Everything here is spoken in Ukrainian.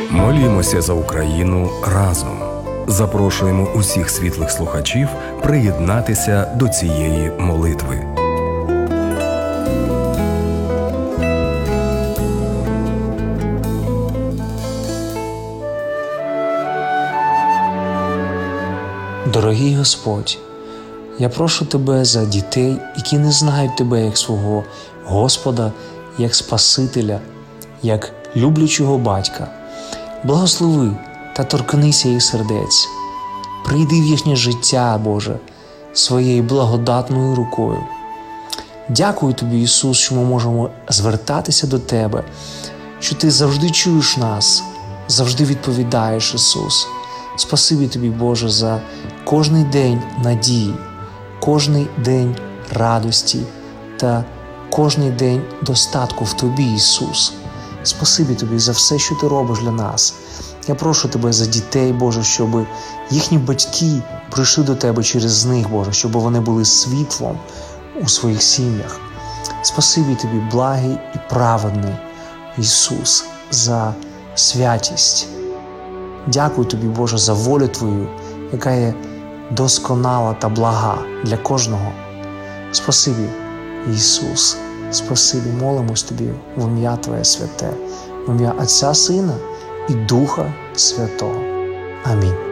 Молімося за Україну разом. Запрошуємо усіх світлих слухачів приєднатися до цієї молитви. Дорогий Господь, я прошу Тебе за дітей, які не знають Тебе як свого Господа, як Спасителя, як люблячого батька. Благослови та торкнися їх сердець. Прийди в їхнє життя, Боже, своєю благодатною рукою. Дякую Тобі, Ісус, що ми можемо звертатися до Тебе, що Ти завжди чуєш нас, завжди відповідаєш, Ісус. Спасибі Тобі, Боже, за кожний день надії, кожний день радості та кожний день достатку в Тобі, Ісус. Спасибі Тобі за все, що Ти робиш для нас. Я прошу Тебе за дітей, Боже, щоб їхні батьки прийшли до Тебе через них, Боже, щоб вони були світлом у своїх сім'ях. Спасибі Тобі, благий і праведний Ісус, за святість. Дякую Тобі, Боже, за волю Твою, яка є досконала та блага для кожного. Спасибі, Ісус. Спасибі, молимось Тобі в ім'я Твоє святе, в ім'я Отця, Сина і Духа Святого. Амінь.